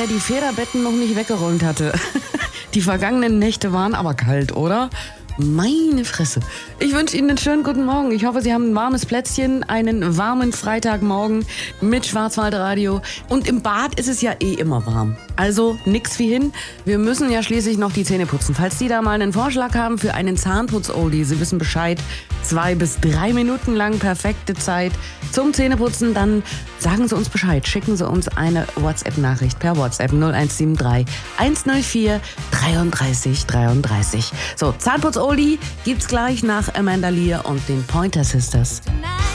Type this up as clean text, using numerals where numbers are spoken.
der die Federbetten noch nicht weggeräumt hatte. Die vergangenen Nächte waren aber kalt, oder? Meine Fresse. Ich wünsche Ihnen einen schönen guten Morgen. Ich hoffe, Sie haben ein warmes Plätzchen, einen warmen Freitagmorgen mit Schwarzwaldradio. Und im Bad ist es ja eh immer warm. Also nix wie hin. Wir müssen ja schließlich noch die Zähne putzen. Falls Sie da mal einen Vorschlag haben für einen Zahnputz-Oldie, Sie wissen Bescheid, 2 bis 3 Minuten lang perfekte Zeit zum Zähneputzen, dann sagen Sie uns Bescheid. Schicken Sie uns eine WhatsApp-Nachricht per WhatsApp 0173 104 33 33. So, Zahnputz-Oldie gibt's gleich nach Amanda Lear und den Pointer Sisters.